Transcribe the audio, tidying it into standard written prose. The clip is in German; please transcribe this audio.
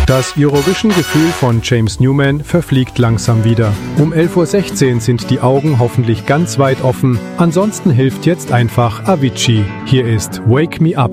Das Eurovision-Gefühl von James Newman verfliegt langsam wieder. Um 11:16 Uhr sind die Augen hoffentlich ganz weit offen. Ansonsten hilft jetzt einfach Avicii. Hier ist Wake Me Up.